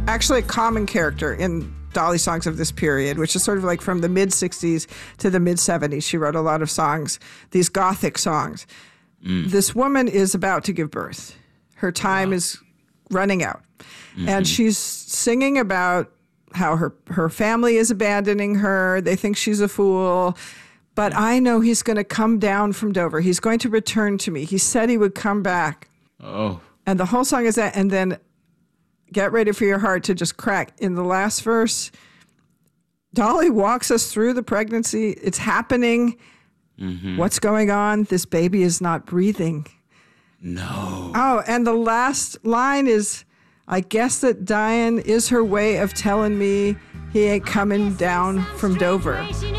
actually a common character in Dolly songs of this period, which is sort of like from the mid-60s to the mid-70s. She wrote a lot of songs, these Gothic songs. This woman is about to give birth. Her time is running out. And she's singing about how her family is abandoning her. They think she's a fool. But I know he's going to come down from Dover. He's going to return to me. He said he would come back. Oh. And the whole song is that. And then get ready for your heart to just crack. In the last verse, Dolly walks us through the pregnancy. It's happening. What's going on? This baby is not breathing. No. Oh, and the last line is, I guess that dying is her way of telling me he ain't coming down from Dover.